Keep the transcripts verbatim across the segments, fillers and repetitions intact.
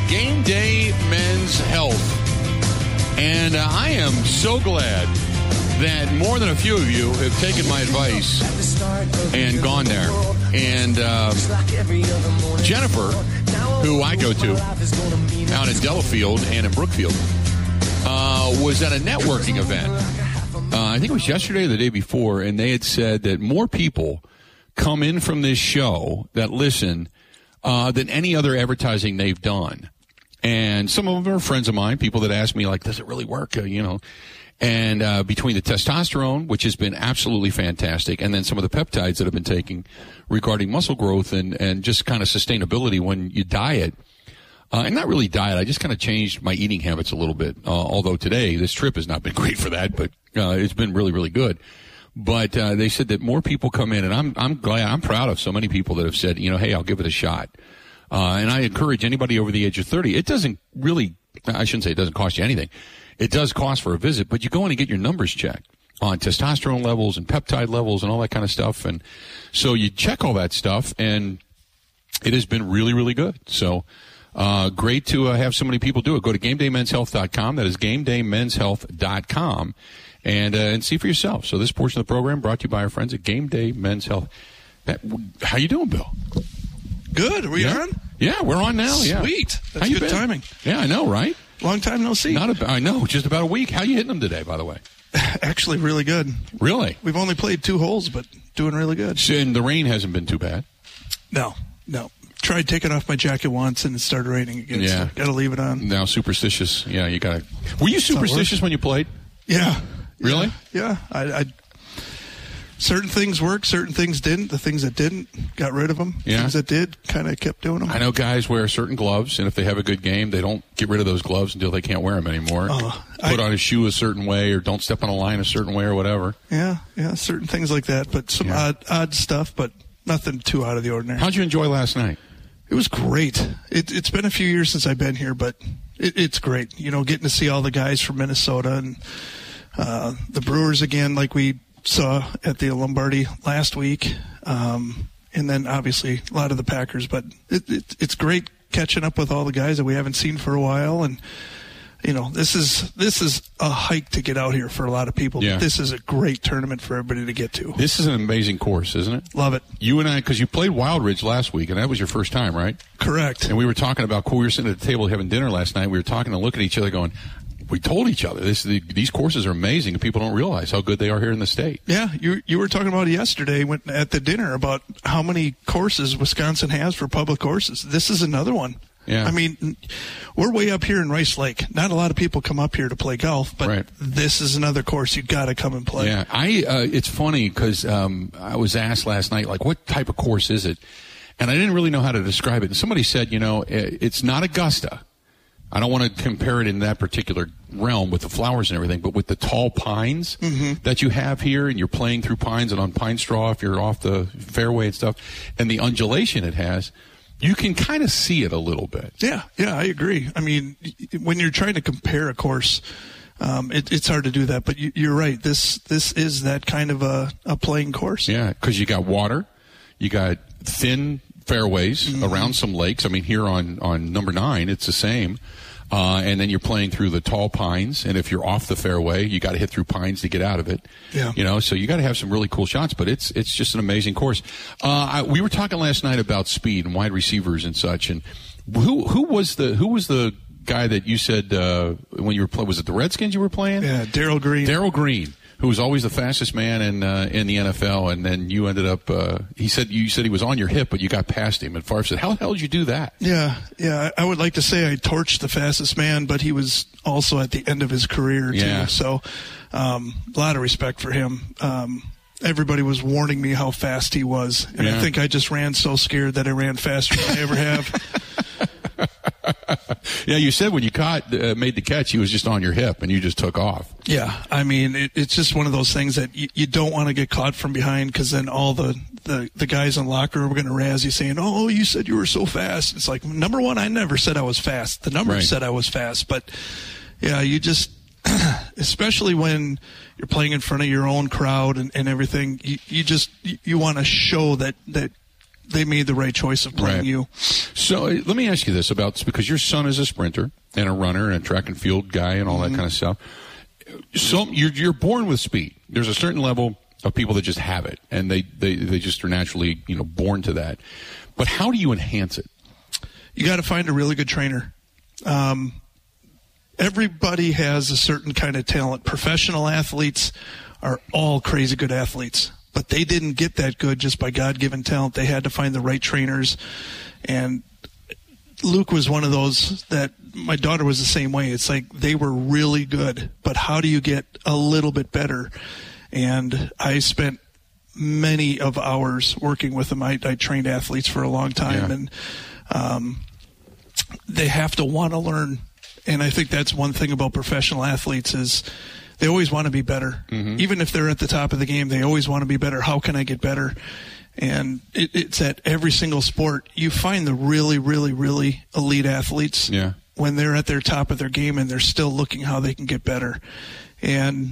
Game Day Men's Health. And uh, I am so glad that more than a few of you have taken my advice and gone there. And uh, Jennifer, who I go to out in Delafield and in Brookfield, uh, was at a networking event. Uh, I think it was yesterday or the day before, and they had said that more people come in from this show that listen uh, than any other advertising they've done. And some of them are friends of mine, people that ask me, like, does it really work, uh, you know? And uh, between the testosterone, which has been absolutely fantastic, and then some of the peptides that I've been taking regarding muscle growth and, and just kind of sustainability when you diet, uh, and not really diet, I just kind of changed my eating habits a little bit. Uh, although today, this trip has not been great for that, but uh, it's been really, really good. But uh, they said that more people come in, and I'm I'm glad, I'm proud of so many people that have said, you know, hey, I'll give it a shot. Uh, and I encourage anybody over the age of thirty. It doesn't really, I shouldn't say it doesn't cost you anything. It does cost for a visit, but you go in and get your numbers checked on testosterone levels and peptide levels and all that kind of stuff. And so you check all that stuff, and it has been really, really good. So uh, great to uh, have so many people do it. Go to game day men's health dot com. That is game day men's health dot com. And, uh, and see for yourself. So this portion of the program brought to you by our friends at Game Day Men's Health. That, how you doing, Bill? Good. Are we yeah. on? Yeah, we're on now. Yeah. Sweet. That's how you good been? timing. Yeah, I know, right? Long time no see. Not a, I know, just about a week. How you hitting them today, by the way? Actually, really good. Really? We've only played two holes, but doing really good. So, and the rain hasn't been too bad? No, no. Tried taking off my jacket once, and it started raining again. Yeah. So got to leave it on. Now, superstitious. Yeah, you got to. Were you superstitious when you played? Yeah. Really? Yeah. yeah. I, I certain things worked, certain things didn't. The things that didn't, got rid of them. Yeah. Things that did, kind of kept doing them. I know guys wear certain gloves, and if they have a good game, they don't get rid of those gloves until they can't wear them anymore. Uh, Put I, on a shoe a certain way, or don't step on a line a certain way, or whatever. Yeah, yeah, certain things like that. But some Yeah. odd, odd stuff, but nothing too out of the ordinary. How'd you enjoy last night? It was great. It, it's been a few years since I've been here, but it, it's great. You know, getting to see all the guys from Minnesota and uh, the Brewers again, like we saw at the Lombardi last week, um, and then obviously a lot of the Packers. But it, it, it's great catching up with all the guys that we haven't seen for a while, and you know, this is this is a hike to get out here for a lot of people. Yeah. But this is a great tournament for everybody to get to. This is an amazing course, isn't it? Love it. You and I, because you played Wild Ridge last week, and that was your first time, right? Correct. And we were talking about, cool, we were sitting at the table having dinner last night. We were talking and looking at each other going, we told each other, this, the, these courses are amazing, and people don't realize how good they are here in the state. Yeah, you you were talking about it yesterday when, at the dinner about how many courses Wisconsin has for public courses. This is another one. Yeah. I mean, we're way up here in Rice Lake. Not a lot of people come up here to play golf, but right. This is another course you've got to come and play. Yeah, I. Uh, it's funny because um, I was asked last night, like, what type of course is it? And I didn't really know how to describe it. And somebody said, you know, it's not Augusta. I don't want to compare it in that particular realm with the flowers and everything, but with the tall pines mm-hmm. that you have here, and you're playing through pines and on pine straw if you're off the fairway and stuff, and the undulation it has, you can kind of see it a little bit. Yeah, yeah, I agree. I mean, when you're trying to compare a course, um, it, it's hard to do that, but you, you're right. This this is that kind of a, a playing course. Yeah, because you got water, you got thin fairways mm-hmm. around some lakes. I mean, here on, on number nine, it's the same. Uh, and then you're playing through the tall pines, and if you're off the fairway, you got to hit through pines to get out of it. Yeah. You know, so you got to have some really cool shots, but it's it's just an amazing course. Uh, I, we were talking last night about speed and wide receivers and such, and who who was the who was the guy that you said uh, when you were playing? Was it the Redskins you were playing? Yeah, Darrell Green. Darrell Green, who was always the fastest man in uh, in the N F L, and then you ended up. Uh, he said you said he was on your hip, but you got past him. And Favre said, "How the hell did you do that?" Yeah, yeah. I would like to say I torched the fastest man, but he was also at the end of his career too. Yeah. So, um, a lot of respect for him. Um, everybody was warning me how fast he was, and yeah. I think I just ran so scared that I ran faster than I ever have. Yeah, you said when you caught, uh, made the catch, he was just on your hip, and you just took off. Yeah, I mean, it, it's just one of those things that you, you don't want to get caught from behind, because then all the, the, the guys in the locker room are going to razz you saying, oh, you said you were so fast. It's like, number one, I never said I was fast. The numbers right. said I was fast. But, yeah, you just, especially when you're playing in front of your own crowd and, and everything, you, you just, you, you want to show that, that they made the right choice of playing Right. you. So uh, let me ask you this about, because your son is a sprinter and a runner and a track and field guy and all Mm-hmm. that kind of stuff. So you're you're born with speed. There's a certain level of people that just have it, and they, they, they just are naturally, you know, born to that. But how do you enhance it? You got to find a really good trainer. Um, everybody has a certain kind of talent. Professional athletes are all crazy good athletes, but they didn't get that good just by God-given talent. They had to find the right trainers, and Luke was one of those that my daughter was the same way. It's like they were really good, but how do you get a little bit better? And I spent many of hours working with them. I, I trained athletes for a long time, Yeah. and um, they have to want to learn. And I think that's one thing about professional athletes is they always want to be better. Mm-hmm. Even if they're at the top of the game, they always want to be better. How can I get better? And it, it's at every single sport. You find the really, really, really elite athletes Yeah. when they're at their top of their game and they're still looking how they can get better. And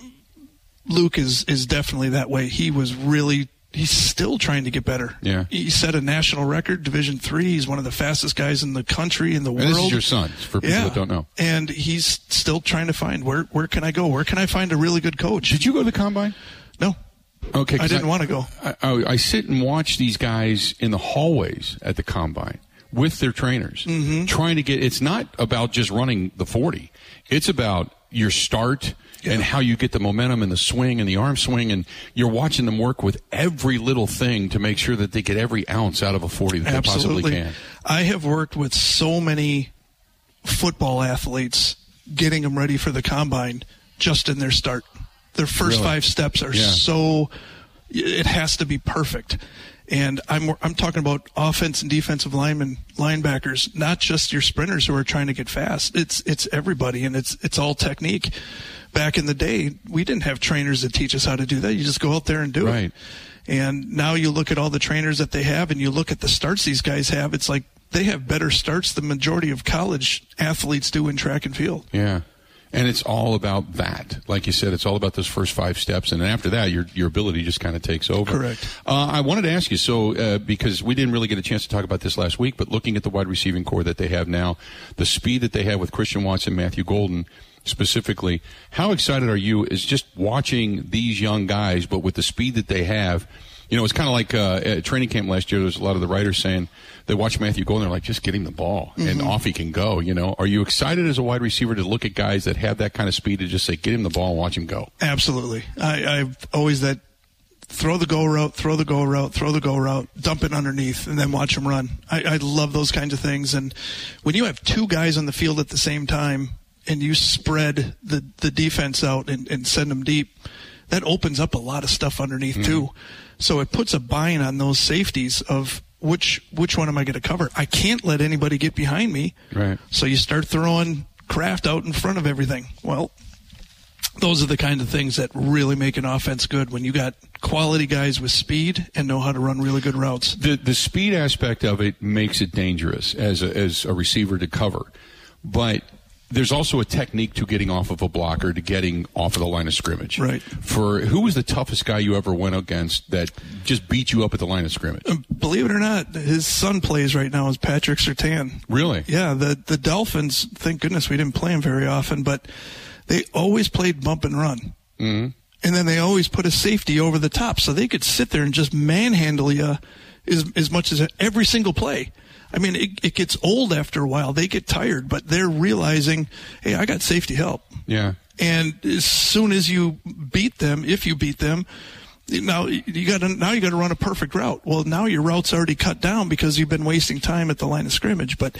Luke is, is definitely that way. He was really, he's still trying to get better. Yeah. He set a national record, Division three. He's one of the fastest guys in the country, in the And world. this is your son, for people yeah. that don't know. And he's still trying to find, where, where can I go? Where can I find a really good coach? Did you go to the Combine? No. Okay. I 'cause didn't want to go. I, I, I sit and watch these guys in the hallways at the Combine with their trainers, Mm-hmm. trying to get, it's not about just running the forty. It's about your start Yeah. and how you get the momentum and the swing and the arm swing, and you're watching them work with every little thing to make sure that they get every ounce out of a forty that Absolutely. they possibly can. I have worked with so many football athletes getting them ready for the Combine just in their start. Their first Really? five steps are Yeah. so, it has to be perfect. And I'm I'm talking about offense and defensive linemen, linebackers, not just your sprinters who are trying to get fast. It's it's everybody, and it's it's all technique. Back in the day, we didn't have trainers that teach us how to do that. You just go out there and do Right. it. And now you look at all the trainers that they have, and you look at the starts these guys have. It's like they have better starts than majority of college athletes do in track and field. Yeah. And it's all about that. Like you said, it's all about those first five steps. And then after that, your your ability just kind of takes over. Correct. Uh, I wanted to ask you, so uh, because we didn't really get a chance to talk about this last week, but looking at the wide receiving core that they have now, the speed that they have with Christian Watson, Matthew Golden specifically, how excited are you is just watching these young guys, but with the speed that they have? You know, it's kind of like uh, at training camp last year, there was a lot of the writers saying they watch Matthew Golden, they're like, just get him the ball, and Mm-hmm. off he can go, you know. Are you excited as a wide receiver to look at guys that have that kind of speed to just say, get him the ball and watch him go? Absolutely. I, I've always that throw the go route, throw the go route, throw the go route, dump it underneath, and then watch him run. I, I love those kinds of things. And when you have two guys on the field at the same time and you spread the, the defense out and, and send them deep, that opens up a lot of stuff underneath mm-hmm. too. So it puts a bind on those safeties of which which one am I going to cover? I can't let anybody get behind me. Right. So you start throwing Kraft out in front of everything. Well, those are the kind of things that really make an offense good when you got quality guys with speed and know how to run really good routes. The the speed aspect of it makes it dangerous as a, as a receiver to cover. But there's also a technique to getting off of a blocker, to getting off of the line of scrimmage. Right. For who was the toughest guy you ever went against that just beat you up at the line of scrimmage? Believe it or not, his son plays right now as Patrick Surtain. Really? Yeah, the the Dolphins, thank goodness we didn't play him very often, but they always played bump and run. Mm-hmm. And then they always put a safety over the top, so they could sit there and just manhandle you as, as much as every single play. I mean, it, it gets old after a while. They get tired, but they're realizing, hey, I got safety help. Yeah. And as soon as you beat them, if you beat them, now you got to now you got to run a perfect route. Well, now your route's already cut down because you've been wasting time at the line of scrimmage. But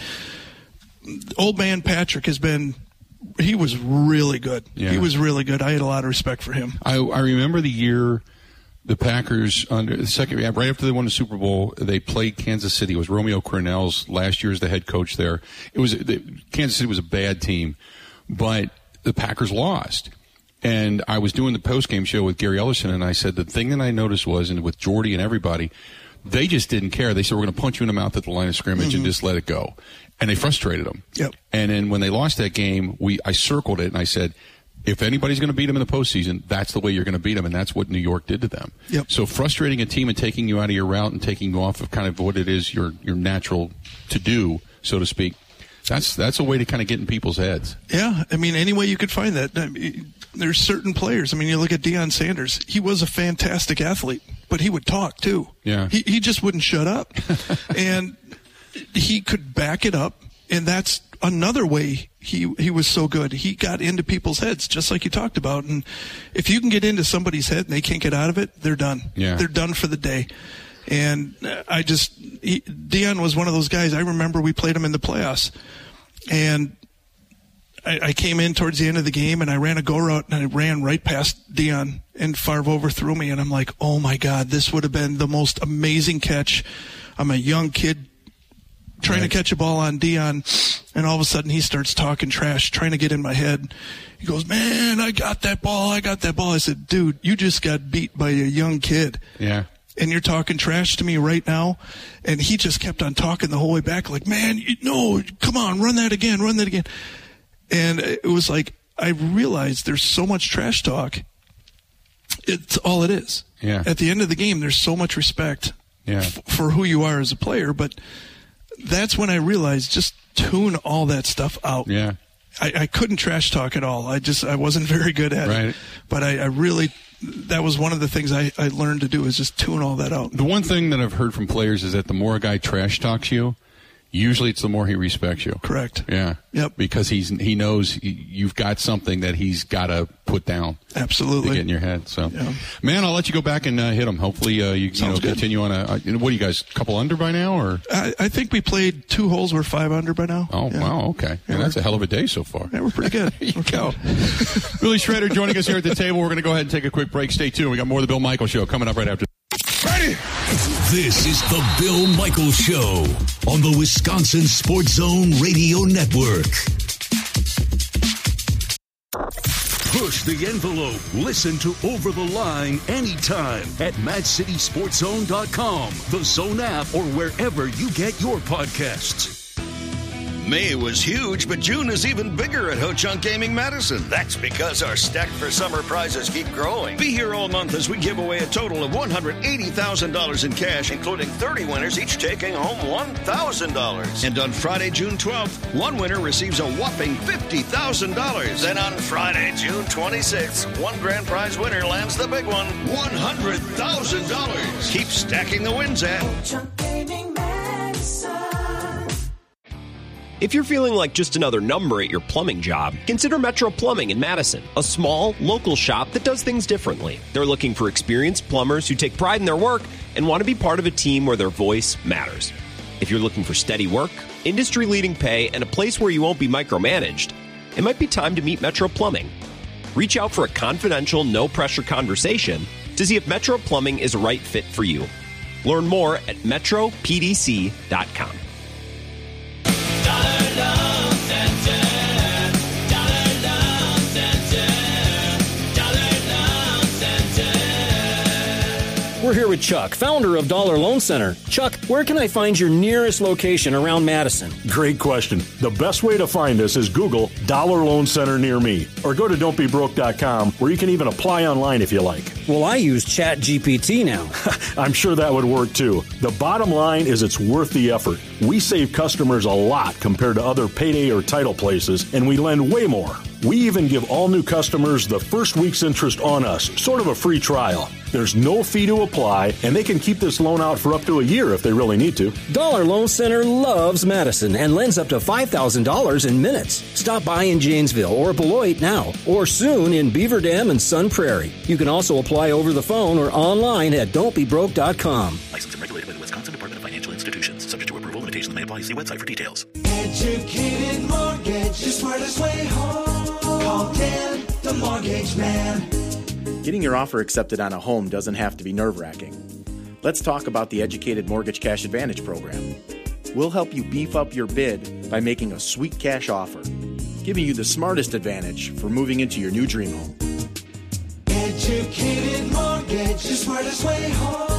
old man Patrick has been. He was really good. Yeah. He was really good. I had a lot of respect for him. I, I remember the year the Packers, under the second, right after they won the Super Bowl, they played Kansas City. It was Romeo Crennel's last year as the head coach there. It was the, Kansas City was a bad team, but the Packers lost. And I was doing the post-game show with Gary Ellerson, and I said the thing that I noticed was, and with Jordy and everybody, they just didn't care. They said, we're going to punch you in the mouth at the line of scrimmage mm-hmm. and just let it go. And they frustrated them. Yep. And then when they lost that game, we I circled it and I said, if anybody's going to beat them in the postseason, that's the way you're going to beat them, and that's what New York did to them. Yep. So frustrating a team and taking you out of your route and taking you off of kind of what it is your your natural to do, so to speak. That's that's a way to kind of get in people's heads. Yeah, I mean, any way you could find that. I mean, there's certain players. I mean, you look at Deion Sanders. He was a fantastic athlete, but he would talk too. Yeah. He he just wouldn't shut up, and he could back it up, and that's another way he he was so good. He got into people's heads, just like you talked about. And if you can get into somebody's head and they can't get out of it, they're done. Yeah. They're done for the day. And I just, he, Deion was one of those guys. I remember we played him in the playoffs, and I, I came in towards the end of the game, and I ran a go route, and I ran right past Deion, and Favre overthrew me, and I'm like, oh my God, this would have been the most amazing catch. I'm a young kid trying right. to catch a ball on Deion, and all of a sudden he starts talking trash, trying to get in my head. He goes, man, I got that ball, I got that ball. I said, dude, you just got beat by a young kid. Yeah. And you're talking trash to me right now. And he just kept on talking the whole way back, like, man, you, no, come on, run that again, run that again. And it was like, I realized there's so much trash talk. It's all it is. Yeah. At the end of the game, there's so much respect yeah. f- for who you are as a player, but that's when I realized just tune all that stuff out. Yeah. I, I couldn't trash talk at all. I just, I wasn't very good at right. it. But I, I really, that was one of the things I, I learned to do is just tune all that out. The one thing that I've heard from players is that the more a guy trash talks you, usually it's the more he respects you. Correct. Yeah. Yep. Because he's he knows you've got something that he's got to put down. Absolutely. To get in your head. So, yeah. Man, I'll let you go back and uh, hit him. Hopefully, uh, you, you know, continue on a. Uh, what are you guys? Couple under by now, or? I, I think we played two holes. We're five under by now. Oh yeah. wow, okay. Yeah, yeah, that's a hell of a day so far. Yeah, we're pretty good. There you go. Billy Schroeder joining us here at the table. We're going to go ahead and take a quick break. Stay tuned. We got more of the Bill Michaels Show coming up right after. Ready? This is the Bill Michaels Show on the Wisconsin Sports Zone Radio Network. Push the envelope. Listen to Over the Line anytime at match city sports zone dot com, the Zone app, or wherever you get your podcasts. May was huge, but June is even bigger at Ho-Chunk Gaming Madison. That's because our Stacked for Summer prizes keep growing. Be here all month as we give away a total of one hundred eighty thousand dollars in cash, including thirty winners, each taking home one thousand dollars. And on Friday, June twelfth, one winner receives a whopping fifty thousand dollars. Then on Friday, June twenty-sixth, one grand prize winner lands the big one, one hundred thousand dollars. Keep stacking the wins at Ho-Chunk Gaming Madison. If you're feeling like just another number at your plumbing job, consider Metro Plumbing in Madison, a small, local shop that does things differently. They're looking for experienced plumbers who take pride in their work and want to be part of a team where their voice matters. If you're looking for steady work, industry-leading pay, and a place where you won't be micromanaged, it might be time to meet Metro Plumbing. Reach out for a confidential, no-pressure conversation to see if Metro Plumbing is a right fit for you. Learn more at metro p d c dot com. We're here with Chuck, founder of Dollar Loan Center. Chuck, where can I find your nearest location around Madison? Great question. The best way to find us is Google Dollar Loan Center near me, or go to don't be broke dot com, where you can even apply online if you like. Well, I use Chat G P T now. I'm sure that would work too. The bottom line is it's worth the effort. We save customers a lot compared to other payday or title places, and we lend way more. We even give all new customers the first week's interest on us, sort of a free trial. There's no fee to apply, and they can keep this loan out for up to a year if they really need to. Dollar Loan Center loves Madison and lends up to five thousand dollars in minutes. Stop by in Janesville or Beloit now, or soon in Beaver Dam and Sun Prairie. You can also apply over the phone or online at don't be broke dot com. Licensed and regulated by the Wisconsin Department of Financial Institutions. Subject to approval, limitations may apply. See website for details. Educated Mortgage, the smartest way home. Call Dan, the mortgage man. Getting your offer accepted on a home doesn't have to be nerve-wracking. Let's talk about the Educated Mortgage Cash Advantage program. We'll help you beef up your bid by making a sweet cash offer, giving you the smartest advantage for moving into your new dream home. Educated Mortgage, the smartest way home.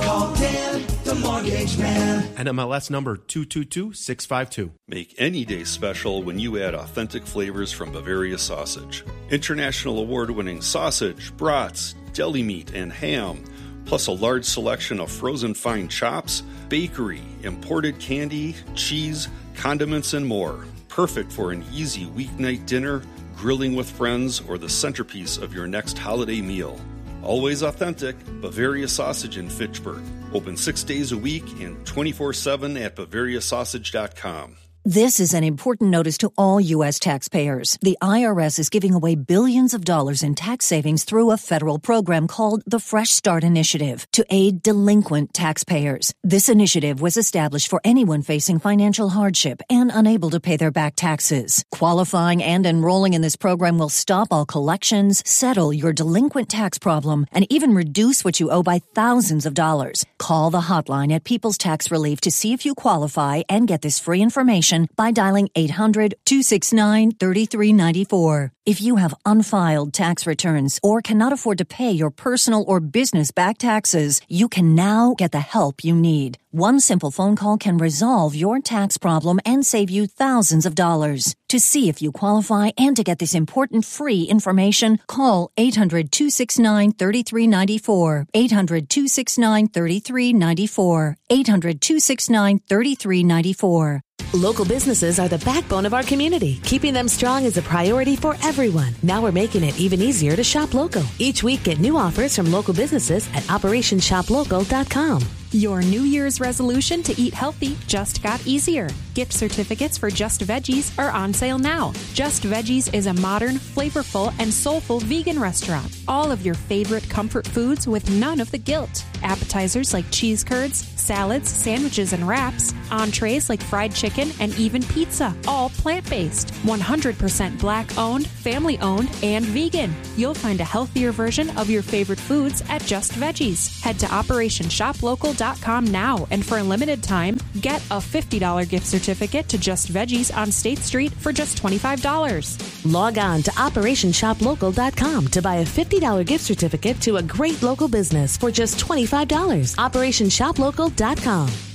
Call Dan, the Mortgage Man. N M L S number two two two six five two. Make any day special when you add authentic flavors from Bavaria Sausage. International award-winning sausage, brats, deli meat, and ham, plus a large selection of frozen fine chops, bakery, imported candy, cheese, condiments, and more. Perfect for an easy weeknight dinner, grilling with friends, or the centerpiece of your next holiday meal. Always authentic, Bavaria Sausage in Fitchburg. Open six days a week and twenty-four seven at bavaria sausage dot com. This is an important notice to all U S taxpayers. The I R S is giving away billions of dollars in tax savings through a federal program called the Fresh Start Initiative to aid delinquent taxpayers. This initiative was established for anyone facing financial hardship and unable to pay their back taxes. Qualifying and enrolling in this program will stop all collections, settle your delinquent tax problem, and even reduce what you owe by thousands of dollars. Call the hotline at People's Tax Relief to see if you qualify and get this free information by dialing eight hundred, two six nine, three three nine four. If you have unfiled tax returns or cannot afford to pay your personal or business back taxes, you can now get the help you need. One simple phone call can resolve your tax problem and save you thousands of dollars. To see if you qualify and to get this important free information, call eight hundred, two six nine, three three nine four, eight hundred, two six nine, three three nine four, eight hundred, two six nine, three three nine four. Local businesses are the backbone of our community. Keeping them strong is a priority for everyone. Now we're making it even easier to shop local. Each week, get new offers from local businesses at operation shop local dot com. Your New Year's resolution to eat healthy just got easier. Gift certificates for Just Veggies are on sale now. Just Veggies is a modern, flavorful, and soulful vegan restaurant. All of your favorite comfort foods with none of the guilt. Appetizers like cheese curds, salads, sandwiches, and wraps. Entrees like fried chicken and even pizza, all plant-based. one hundred percent black-owned, family-owned, and vegan. You'll find a healthier version of your favorite foods at Just Veggies. Head to operation shop local dot com now, and for a limited time, get a fifty dollars gift certificate to Just Veggies on State Street for just twenty-five dollars. Log on to operation shop local dot com to buy a fifty dollars gift certificate to a great local business for just twenty-five dollars. operation shop local dot com.